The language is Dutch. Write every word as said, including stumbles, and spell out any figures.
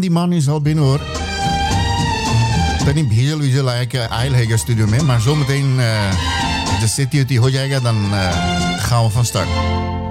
की man is al binnen hoor. Ik ben niet heel wie ze like Eilhege studio mee, maar zometeen uh, de city die ho जाएगा, dan uh, gaan we van start.